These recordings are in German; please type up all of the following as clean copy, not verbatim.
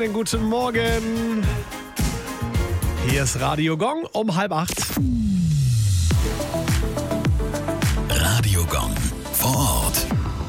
Schönen guten Morgen. Hier ist Radio Gong um 7:30. Radio Gong vor Ort.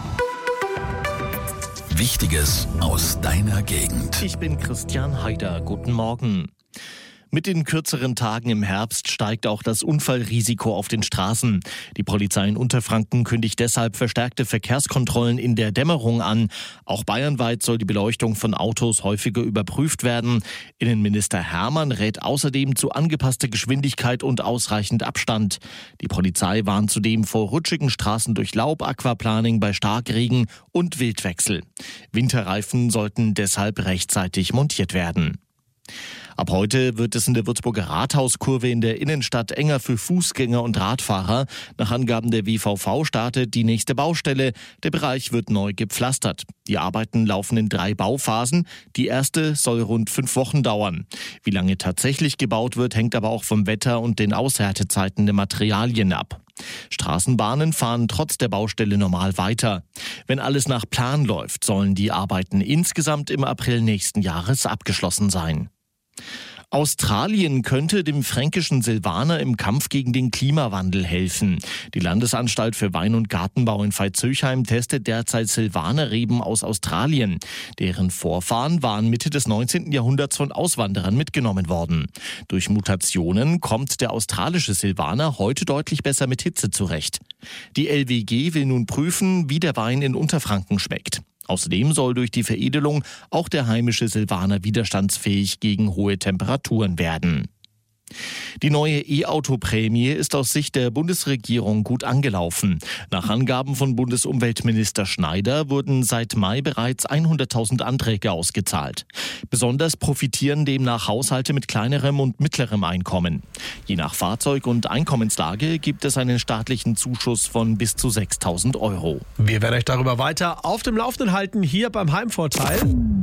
Wichtiges aus deiner Gegend. Ich bin Christian Haider. Guten Morgen. Mit den kürzeren Tagen im Herbst steigt auch das Unfallrisiko auf den Straßen. Die Polizei in Unterfranken kündigt deshalb verstärkte Verkehrskontrollen in der Dämmerung an. Auch bayernweit soll die Beleuchtung von Autos häufiger überprüft werden. Innenminister Hermann rät außerdem zu angepasster Geschwindigkeit und ausreichend Abstand. Die Polizei warnt zudem vor rutschigen Straßen durch Laub, Aquaplaning bei Starkregen und Wildwechsel. Winterreifen sollten deshalb rechtzeitig montiert werden. Ab heute wird es in der Würzburger Rathauskurve in der Innenstadt enger für Fußgänger und Radfahrer. Nach Angaben der WVV startet die nächste Baustelle. Der Bereich wird neu gepflastert. Die Arbeiten laufen in 3 Bauphasen. Die erste soll rund 5 Wochen dauern. Wie lange tatsächlich gebaut wird, hängt aber auch vom Wetter und den Aushärtezeiten der Materialien ab. Straßenbahnen fahren trotz der Baustelle normal weiter. Wenn alles nach Plan läuft, sollen die Arbeiten insgesamt im April nächsten Jahres abgeschlossen sein. Australien könnte dem fränkischen Silvaner im Kampf gegen den Klimawandel helfen. Die Landesanstalt für Wein- und Gartenbau in Veitshöchheim testet derzeit Silvanerreben aus Australien. Deren Vorfahren waren Mitte des 19. Jahrhunderts von Auswanderern mitgenommen worden. Durch Mutationen kommt der australische Silvaner heute deutlich besser mit Hitze zurecht. Die LWG will nun prüfen, wie der Wein in Unterfranken schmeckt. Außerdem soll durch die Veredelung auch der heimische Silvaner widerstandsfähig gegen hohe Temperaturen werden. Die neue E-Auto-Prämie ist aus Sicht der Bundesregierung gut angelaufen. Nach Angaben von Bundesumweltminister Schneider wurden seit Mai bereits 100.000 Anträge ausgezahlt. Besonders profitieren demnach Haushalte mit kleinerem und mittlerem Einkommen. Je nach Fahrzeug und Einkommenslage gibt es einen staatlichen Zuschuss von bis zu 6.000 €. Wir werden euch darüber weiter auf dem Laufenden halten, hier beim Heimvorteil.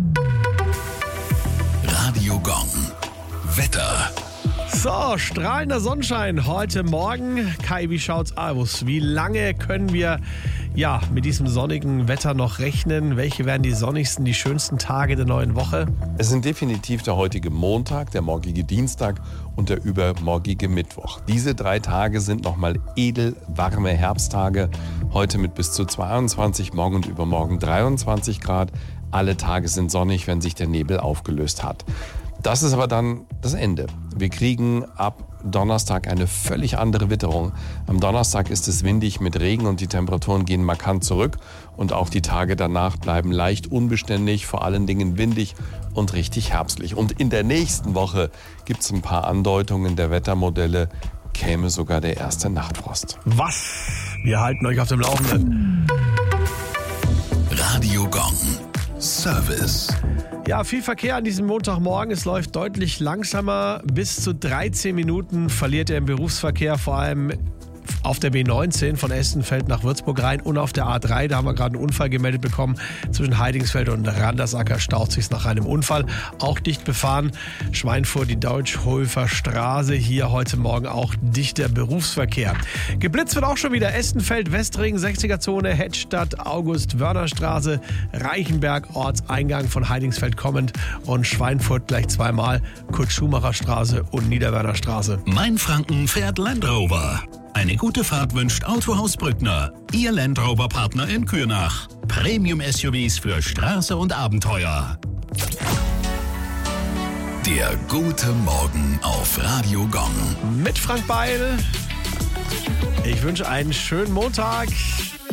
Radio Gong. Wetter. So, strahlender Sonnenschein heute Morgen. Kai, wie schaut's aus? Wie lange können wir mit diesem sonnigen Wetter noch rechnen? Welche werden die sonnigsten, die schönsten Tage der neuen Woche? Es sind definitiv der heutige Montag, der morgige Dienstag und der übermorgige Mittwoch. Diese 3 Tage sind nochmal edel warme Herbsttage. Heute mit bis zu 22, morgen und übermorgen 23 Grad. Alle Tage sind sonnig, wenn sich der Nebel aufgelöst hat. Das ist aber dann das Ende. Wir kriegen ab Donnerstag eine völlig andere Witterung. Am Donnerstag ist es windig mit Regen und die Temperaturen gehen markant zurück. Und auch die Tage danach bleiben leicht unbeständig, vor allen Dingen windig und richtig herbstlich. Und in der nächsten Woche gibt es ein paar Andeutungen der Wettermodelle, käme sogar der erste Nachtfrost. Was? Wir halten euch auf dem Laufenden. Radio Gong. Service. Ja, viel Verkehr an diesem Montagmorgen. Es läuft deutlich langsamer. Bis zu 13 Minuten verliert er im Berufsverkehr, vor allem auf der B19 von Essenfeld nach Würzburg rein und auf der A3. Da haben wir gerade einen Unfall gemeldet bekommen. Zwischen Heidingsfeld und Randersacker staut sich nach einem Unfall. Auch dicht befahren. Schweinfurt, die Deutschhofer Straße. Hier heute Morgen auch dichter Berufsverkehr. Geblitzt wird auch schon wieder Essenfeld, Westring, 60er-Zone, Hettstadt, August-Wörner-Straße, Reichenberg, Ortseingang von Heidingsfeld kommend und Schweinfurt gleich zweimal, Kurt-Schumacher-Straße und Niederwerner-Straße. Mainfranken fährt Land Rover. Eine gute Fahrt wünscht Autohaus Brückner, Ihr Land Rover-Partner in Kürnach. Premium-SUVs für Straße und Abenteuer. Der gute Morgen auf Radio Gong. Mit Frank Beil. Ich wünsche einen schönen Montag.